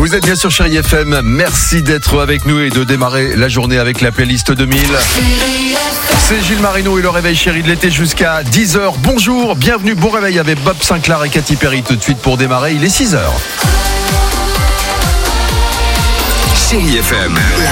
Vous êtes bien sur Chérie FM. Merci d'être avec nous et de démarrer la journée avec la playlist 2000. C'est Gilles Marino et le réveil chéri de l'été jusqu'à 10h. Bonjour, bienvenue, bon réveil avec Bob Sinclair et Katy Perry tout de suite pour démarrer. Il est 6h. Chérie FM. La